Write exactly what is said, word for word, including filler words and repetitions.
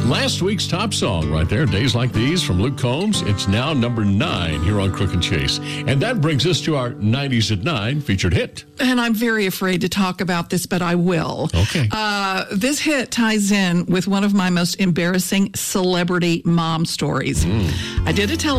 Last week's top song right there, Days Like These from Luke Combs. It's now number nine here on Crook and Chase. And that brings us to our nineties at nine featured hit. And I'm very afraid to talk about this, but I will. Okay. Uh, this hit ties in with one of my most embarrassing celebrity mom stories. Mm. I did a television